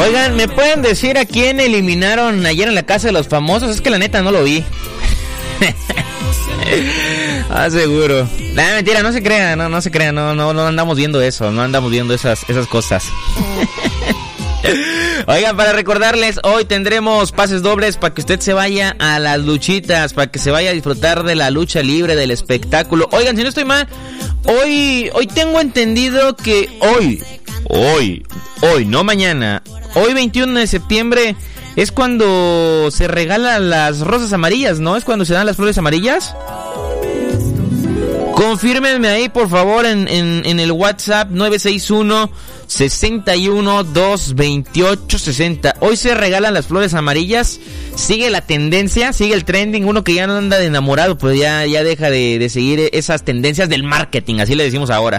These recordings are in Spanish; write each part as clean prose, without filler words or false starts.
Oigan, ¿me pueden decir a quién eliminaron ayer en la Casa de los Famosos? Es que la neta no lo vi. Seguro. Mentira, no se crea, no se crea, no andamos viendo eso, no andamos viendo esas cosas. Oigan, para recordarles, hoy tendremos pases dobles para que usted se vaya a las luchitas, para que se vaya a disfrutar de la lucha libre, del espectáculo. Oigan, si no estoy mal, hoy tengo entendido que hoy, no mañana, hoy 21 de septiembre es cuando se regalan las rosas amarillas, ¿no? ¿Es cuando se dan las flores amarillas? Confírmenme ahí, por favor, en el WhatsApp 961-61-228-60. Hoy se regalan las flores amarillas. Sigue la tendencia, sigue el trending. Uno que ya no anda de enamorado, pues ya deja de seguir esas tendencias del marketing, así le decimos ahora.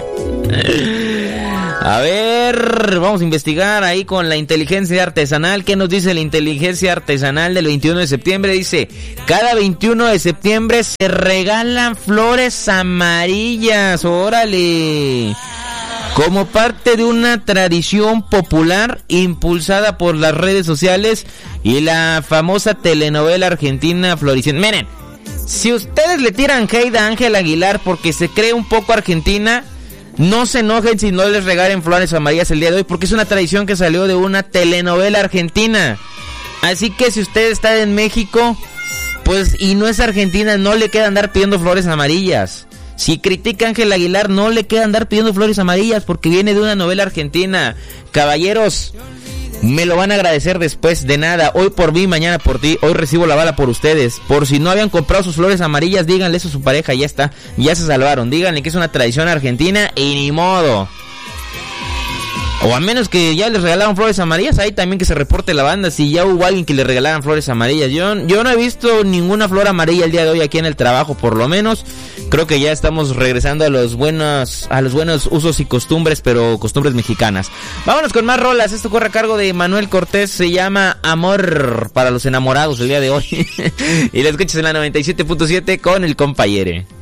A ver, vamos a investigar ahí con la inteligencia artesanal. ¿Qué nos dice la inteligencia artesanal del 21 de septiembre? Dice, cada 21 de septiembre se regalan flores amarillas. ¡Órale! Como parte de una tradición popular impulsada por las redes sociales y la famosa telenovela argentina Floricienta. Miren, si ustedes le tiran hate a Ángela Aguilar porque se cree un poco argentina, no se enojen si no les regalen flores amarillas el día de hoy, porque es una tradición que salió de una telenovela argentina. Así que si usted está en México, pues, y no es argentina, no le queda andar pidiendo flores amarillas. Si critica a Ángela Aguilar, no le queda andar pidiendo flores amarillas, porque viene de una novela argentina. Caballeros, me lo van a agradecer después. De nada, hoy por mí, mañana por ti. Hoy recibo la bala por ustedes. Por si no habían comprado sus flores amarillas, díganle eso a su pareja, ya está, ya se salvaron. Díganle que es una tradición argentina y ni modo. O a menos que ya les regalaron flores amarillas, ahí también que se reporte la banda si ya hubo alguien que le regalaran flores amarillas. Yo no he visto ninguna flor amarilla el día de hoy aquí en el trabajo, por lo menos. Creo que ya estamos regresando a los buenos usos y costumbres, pero costumbres mexicanas. Vámonos con más rolas. Esto corre a cargo de Manuel Cortés, se llama Amor para los enamorados el día de hoy. Y lo escuchas en la 97.7 con el Compayere.